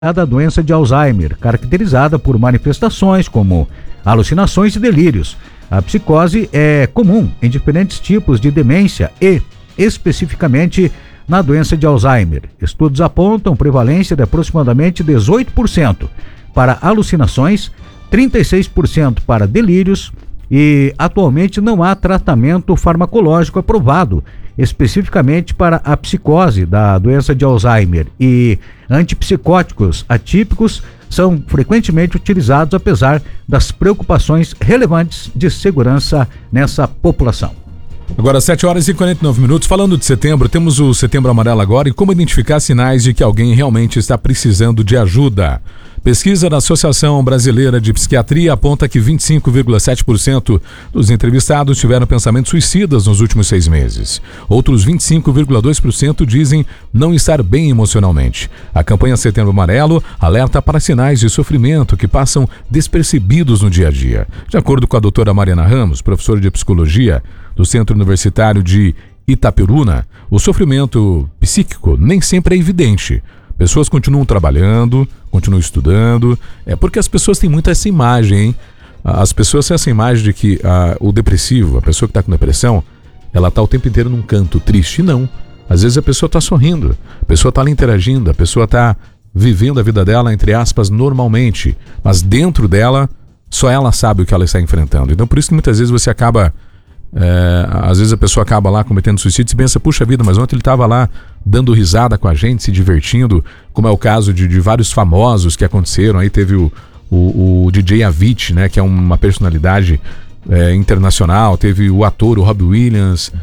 da doença de Alzheimer, caracterizada por manifestações como alucinações e delírios. A psicose é comum em diferentes tipos de demência e, especificamente, na doença de Alzheimer. Estudos apontam prevalência de aproximadamente 18% para alucinações, 36% para delírios e atualmente não há tratamento farmacológico aprovado especificamente para a psicose da doença de Alzheimer, e antipsicóticos atípicos são frequentemente utilizados apesar das preocupações relevantes de segurança nessa população. Agora 7h49. Falando de setembro, temos o Setembro Amarelo agora e como identificar sinais de que alguém realmente está precisando de ajuda. Pesquisa da Associação Brasileira de Psiquiatria aponta que 25,7% dos entrevistados tiveram pensamentos suicidas nos últimos 6 meses. Outros 25,2% dizem não estar bem emocionalmente. A campanha Setembro Amarelo alerta para sinais de sofrimento que passam despercebidos no dia a dia. De acordo com a doutora Mariana Ramos, professora de Psicologia do Centro Universitário de Itaperuna, o sofrimento psíquico nem sempre é evidente. Pessoas continuam trabalhando, continuam estudando, porque as pessoas têm muito essa imagem, hein? As pessoas têm essa imagem de que o depressivo, a pessoa que está com depressão, ela está o tempo inteiro num canto triste. Não. Às vezes a pessoa está sorrindo, a pessoa está ali interagindo, a pessoa está vivendo a vida dela, entre aspas, normalmente, mas dentro dela, só ela sabe o que ela está enfrentando. Então por isso que muitas vezes você acaba... às vezes a pessoa acaba lá cometendo suicídio e pensa, puxa vida, mas ontem ele estava lá dando risada com a gente, se divertindo, como é o caso de vários famosos que aconteceram. Aí teve o DJ Avicii, né, que é uma personalidade internacional, teve o ator, o Robbie Williams,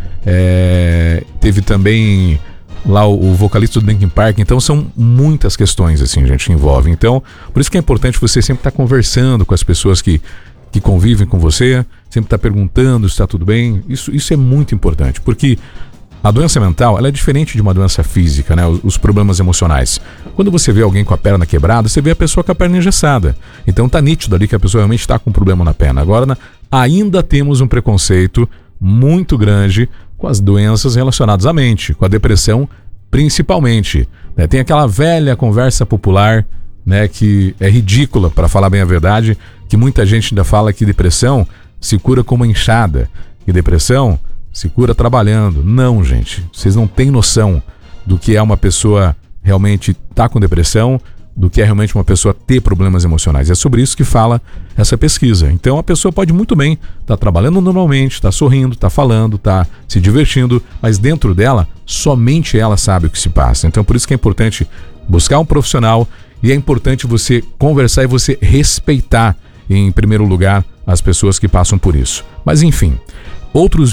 teve também lá o vocalista do Linkin Park. Então são muitas questões assim, gente, que envolvem. Então, por isso que é importante você sempre estar conversando com as pessoas que convivem com você, sempre está perguntando se está tudo bem. Isso é muito importante, porque a doença mental, ela é diferente de uma doença física, né? Os problemas emocionais. Quando você vê alguém com a perna quebrada, você vê a pessoa com a perna engessada. Então tá nítido ali que a pessoa realmente está com um problema na perna. Agora, ainda temos um preconceito muito grande com as doenças relacionadas à mente, com a depressão principalmente, né? Tem aquela velha conversa popular, né, que é ridícula, para falar bem a verdade, que muita gente ainda fala que depressão se cura com uma inchada, que depressão se cura trabalhando. Não, gente, vocês não têm noção do que é uma pessoa realmente estar com depressão, do que é realmente uma pessoa ter problemas emocionais. É sobre isso que fala essa pesquisa. Então a pessoa pode muito bem estar trabalhando normalmente, estar sorrindo, estar falando, estar se divertindo, mas dentro dela, somente ela sabe o que se passa. Então por isso que é importante buscar um profissional. E é importante você conversar e você respeitar, em primeiro lugar, as pessoas que passam por isso. Mas enfim, outros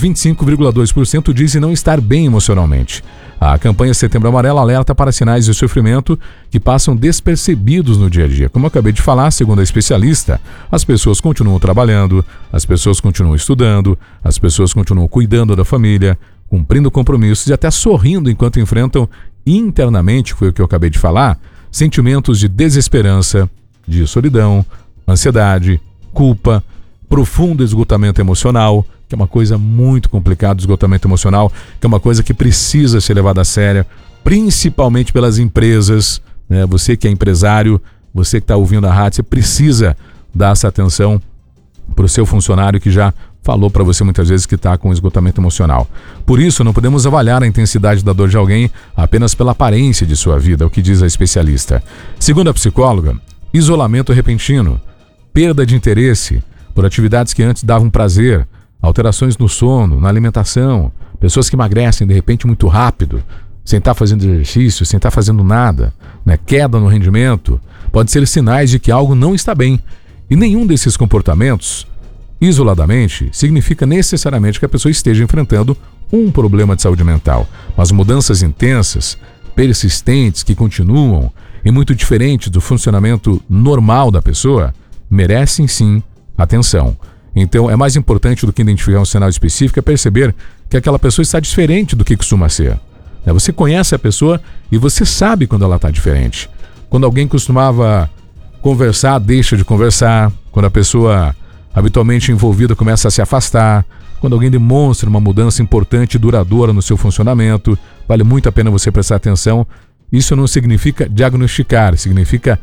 25,2% dizem não estar bem emocionalmente. A campanha Setembro Amarelo alerta para sinais de sofrimento que passam despercebidos no dia a dia. Como eu acabei de falar, segundo a especialista, as pessoas continuam trabalhando, as pessoas continuam estudando, as pessoas continuam cuidando da família, cumprindo compromissos e até sorrindo enquanto enfrentam internamente, foi o que eu acabei de falar, sentimentos de desesperança, de solidão, ansiedade, culpa, profundo esgotamento emocional, que é uma coisa muito complicada, o esgotamento emocional, que é uma coisa que precisa ser levada a sério, principalmente pelas empresas, né? Você que é empresário, você que está ouvindo a rádio, você precisa dar essa atenção para o seu funcionário que já falou para você muitas vezes que está com esgotamento emocional. Por isso, não podemos avaliar a intensidade da dor de alguém apenas pela aparência de sua vida, é o que diz a especialista. Segundo a psicóloga, isolamento repentino, perda de interesse por atividades que antes davam prazer, alterações no sono, na alimentação, pessoas que emagrecem de repente muito rápido, sem estar fazendo exercício, sem estar fazendo nada, né? Queda no rendimento, pode ser sinais de que algo não está bem. E nenhum desses comportamentos isoladamente significa necessariamente que a pessoa esteja enfrentando um problema de saúde mental, mas mudanças intensas, persistentes, que continuam e muito diferentes do funcionamento normal da pessoa, merecem sim atenção. Então é mais importante do que identificar um sinal específico, é perceber que aquela pessoa está diferente do que costuma ser. Você conhece a pessoa e você sabe quando ela está diferente. Quando alguém costumava conversar, deixa de conversar. Quando a pessoa habitualmente envolvida começa a se afastar, quando alguém demonstra uma mudança importante e duradoura no seu funcionamento, vale muito a pena você prestar atenção Isso não significa diagnosticar, significa